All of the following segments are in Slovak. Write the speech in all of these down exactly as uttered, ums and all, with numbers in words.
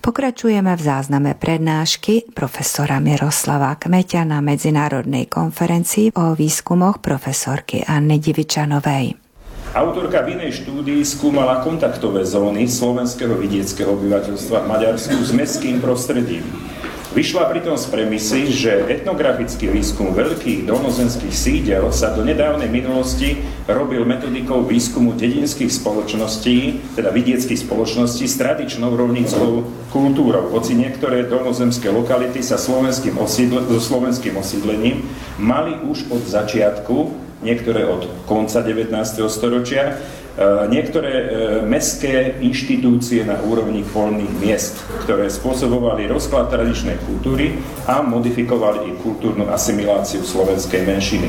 Pokračujeme v zázname prednášky profesora Miroslava Kmeťa na medzinárodnej konferencii o výskumoch profesorky Anny Divičanovej. Autorka v inej štúdii skúmala kontaktové zóny slovenského vidieckého obyvateľstva v Maďarsku s mestským prostredím. Vyšla pritom z premisy, že etnografický výskum veľkých dolnozemských sídel sa do nedávnej minulosti robil metodikou výskumu dedinských spoločností, teda vidieckých spoločností s tradičnou rovníckou kultúrou. Hoci niektoré dolnozemské lokality sa slovenským osídle, so slovenským osídlením mali už od začiatku, niektoré od konca devätnásteho storočia, niektoré mestské inštitúcie na úrovni voľných miest, ktoré spôsobovali rozklad tradičnej kultúry a modifikovali i kultúrnu asimiláciu slovenskej menšiny.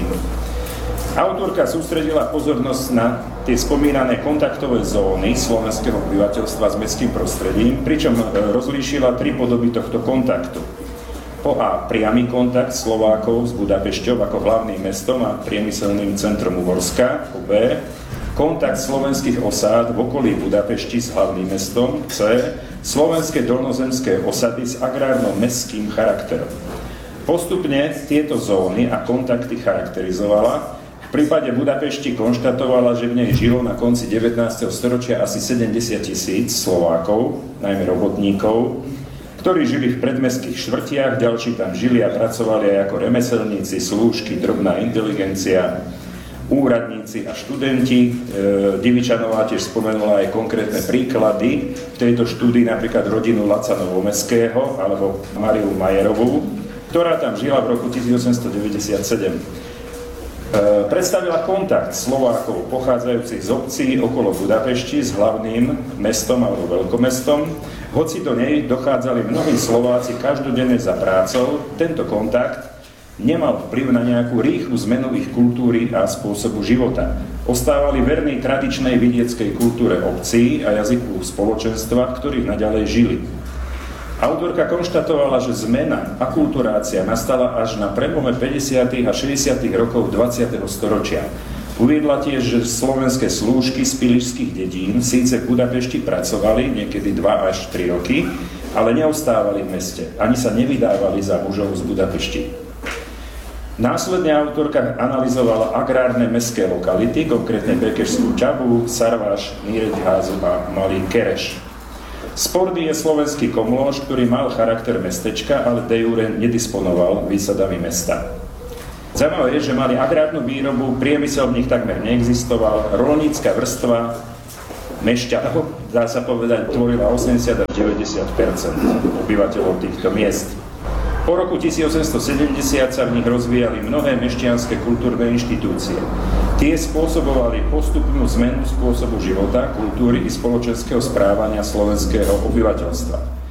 Autorka sústredila pozornosť na tie spomínané kontaktové zóny slovenského obyvateľstva s mestským prostredím, pričom rozlíšila tri podoby tohto kontaktu. Po A. Priamy kontakt Slovákov s Budapešťou ako hlavným mestom a priemyselným centrom Uhorska. Po B. Kontakt slovenských osád v okolí Budapešti s hlavným mestom. C. Slovenské dolnozemské osady s agrárno-mestským charakterom. Postupne tieto zóny a kontakty charakterizovala. V prípade Budapešti konštatovala, že v nej žilo na konci devätnásteho storočia asi sedemdesiat tisíc Slovákov, najmä robotníkov, ktorí žili v predmestských štvrtiach, ďalší tam žili a pracovali aj ako remeselníci, slúžky, drobná inteligencia, úradníci a študenti. E, Divičanová tiež spomenula aj konkrétne príklady v tejto štúdii, napríklad rodinu Laca Novomeského alebo Mariu Majerovú, ktorá tam žila v roku tisícosemstodeväťdesiatsedem. E, predstavila kontakt Slovákov pochádzajúcich z obcí okolo Budapešti s hlavným mestom alebo veľkomestom. Hoci do nej dochádzali mnohí Slováci každodenne za prácou, tento kontakt nemal vplyv na nejakú rýchlu zmenu ich kultúry a spôsobu života. Ostávali verní tradičnej vidieckej kultúre obcí a jazyku spoločenstva, v ktorých naďalej žili. Autorka konštatovala, že zmena, akulturácia nastala až na prelome päťdesiatych a šesťdesiatych rokov dvadsiateho storočia. Uviedla tiež, že slovenské slúžky z pilišských dedín síce v Budapešti pracovali niekedy dva až tri roky, ale neostávali v meste, ani sa nevydávali za mužov z Budapešti. Následne autorka analyzovala agrárne mestské lokality, konkrétne Bekešskú Čabu, Sarváš, Míreťházu a Malý Kereš. Spordy je slovenský komlóž, ktorý mal charakter mestečka, ale de jure nedisponoval výsadami mesta. Zaujímavé je, že mali agrárnu výrobu, priemysel v nich takmer neexistoval, roľnícka vrstva mešťanov, dá sa povedať, tvorila osemdesiat až deväťdesiat percent obyvateľov týchto miest. Po roku tisícosemstosedemdesiat sa v nich rozvíjali mnohé mešťanské kultúrne inštitúcie. Tie spôsobovali postupnú zmenu spôsobu života, kultúry i spoločenského správania slovenského obyvateľstva.